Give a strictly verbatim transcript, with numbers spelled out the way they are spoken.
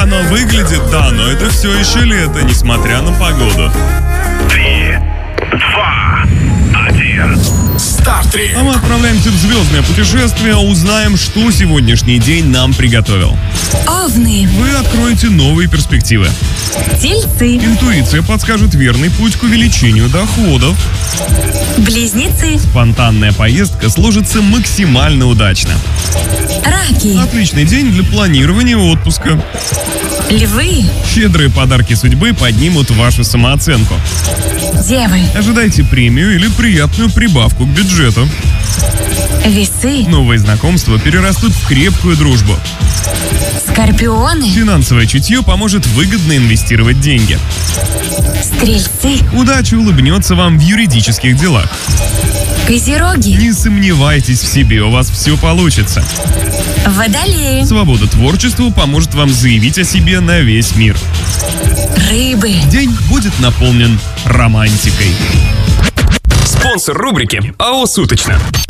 оно выглядит, да, но это все еще лето, несмотря на погоду. Три, два, один. Стартрек. А мы отправляемся в звездное путешествие, узнаем, что сегодняшний день нам приготовил. Овны, Вы откроете новые перспективы. тельцы, Интуиция подскажет верный путь к увеличению доходов. близнецы, Спонтанная поездка сложится максимально удачно. раки, Отличный день для планирования отпуска. львы, Щедрые подарки судьбы поднимут вашу самооценку. девы, Ожидайте премию или приятную прибавку к бюджету. весы, Новые знакомства перерастут в крепкую дружбу. скорпионы, Финансовое чутье поможет выгодно инвестировать деньги. стрельцы, Удача улыбнется вам в юридических делах. козероги, Не сомневайтесь в себе, у вас все получится. водолеи, Свобода творчеству поможет вам заявить о себе на весь мир. рыбы. День будет наполнен романтикой. Спонсор рубрики АО «Суточно».